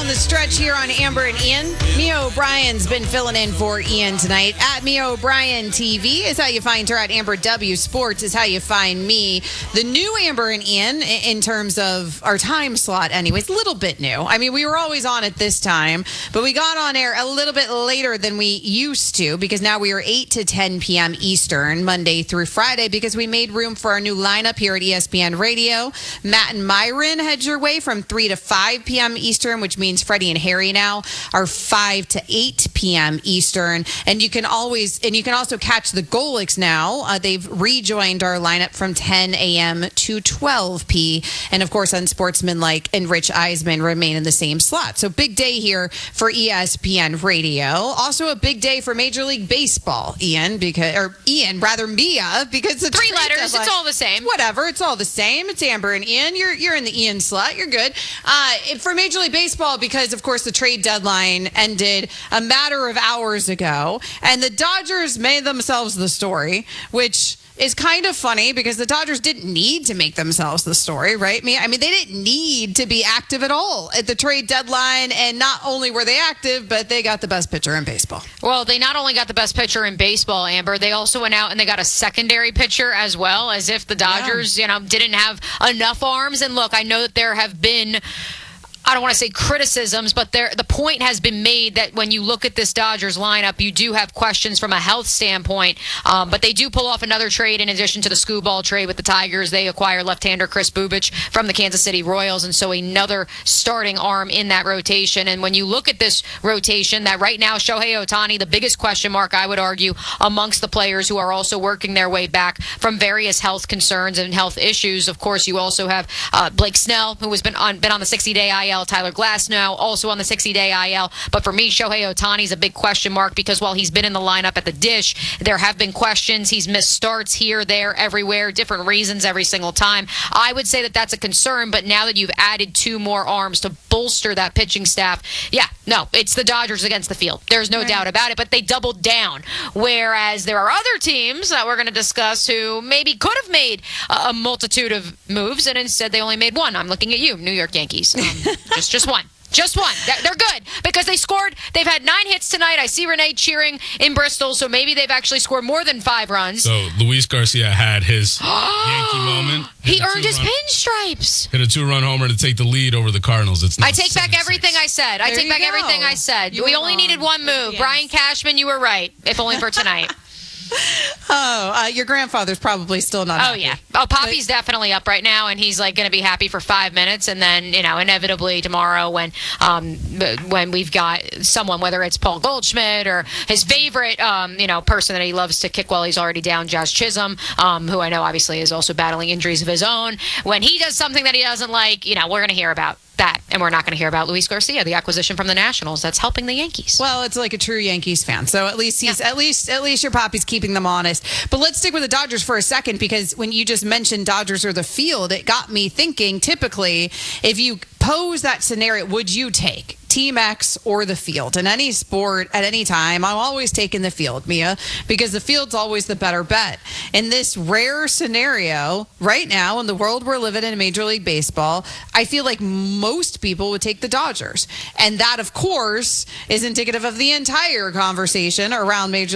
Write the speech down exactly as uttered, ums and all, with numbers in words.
the stretch here on Amber and Ian. Mia O'Brien's been filling in for Ian tonight. At Mia O'Brien T V is how you find her. At Amber W Sports is how you find me. The new Amber and Ian, in terms of our time slot anyways, a little bit new. I mean, we were always on at this time, but we got on air a little bit later than we used to because now we are eight to ten p.m. Eastern, Monday through Friday, because we made room for our new lineup here at E S P N Radio. Matt and Myron head your way from three to five p.m. Eastern, which means Freddie and Harry now are five to eight p.m. Eastern. And you can always, and you can also catch the Golics now. Uh, they've rejoined our lineup from ten a.m. to twelve p.m. And of course, Unsportsmanlike and Rich Eisman remain in the same slot. So big day here for E S P N Radio. Also a big day for Major League Baseball, Ian, because, or Ian, rather Mia, because the three letters, deadline, it's all the same. Whatever, it's all the same. It's Amber and Ian. You're you're in the Ian slot. You're good. Uh, for Major League Baseball, because of course the trade deadline ended a matter of hours ago, and the Dodgers made themselves the story, which is kind of funny because the Dodgers didn't need to make themselves the story, right? I mean, they didn't need to be active at all at the trade deadline, and not only were they active, but they got the best pitcher in baseball. Well, they not only got the best pitcher in baseball, Amber, they also went out and they got a secondary pitcher as well, as if the Dodgers, yeah. you know, didn't have enough arms. And look, I know that there have been, I don't want to say criticisms, but there, the point has been made that when you look at this Dodgers lineup, you do have questions from a health standpoint. Um, but they do pull off another trade in addition to the Skubal trade with the Tigers. They acquire left-hander Chris Bubich from the Kansas City Royals, and so another starting arm in that rotation. And when you look at this rotation, that right now Shohei Ohtani, the biggest question mark, I would argue, amongst the players who are also working their way back from various health concerns and health issues. Of course, you also have uh, Blake Snell, who has been on been on the sixty-day I L. Tyler Glasnow also on the sixty-day I L. But for me, Shohei Ohtani is a big question mark because while he's been in the lineup at the Dish, there have been questions. He's missed starts here, there, everywhere, different reasons every single time. I would say that that's a concern, but now that you've added two more arms to bolster that pitching staff, yeah, no, it's the Dodgers against the field. There's no right. doubt about it, but they doubled down. Whereas there are other teams that we're going to discuss who maybe could have made a, a multitude of moves, and instead they only made one. I'm looking at you, New York Yankees. Um, just, just one. Just one. They're good because they scored. They've had nine hits tonight. I see Renee cheering in Bristol, so maybe they've actually scored more than five runs. So Luis Garcia had his Yankee moment. He earned his pinstripes. Hit a two-run homer to take the lead over the Cardinals. It's I take back everything I said. I take back everything I said. We only needed one move. Brian Cashman, you were right, if only for tonight. Oh, uh, your grandfather's probably still not Oh, happy. yeah. Oh, Poppy's but, definitely up right now, and he's like going to be happy for five minutes. And then, you know, inevitably tomorrow when um, when we've got someone, whether it's Paul Goldschmidt or his favorite, um, you know, person that he loves to kick while he's already down, Jazz Chisholm, um, who I know obviously is also battling injuries of his own. When he does something that he doesn't like, you know, we're going to hear about that, and we're not going to hear about Luis Garcia, the acquisition from the Nationals that's helping the Yankees. Well, it's like a true Yankees fan, so at least he's yeah. at least at least your Poppy's keeping them honest. But let's stick with the Dodgers for a second, because when you just mentioned Dodgers or the field, it got me thinking. Typically, if you pose that scenario, would you take Team X or the field? In any sport, at any time, I'm always taking the field, Mia, because the field's always the better bet. In this rare scenario, right now, in the world we're living in Major League Baseball, I feel like most people would take the Dodgers. And that, of course, is indicative of the entire conversation around Major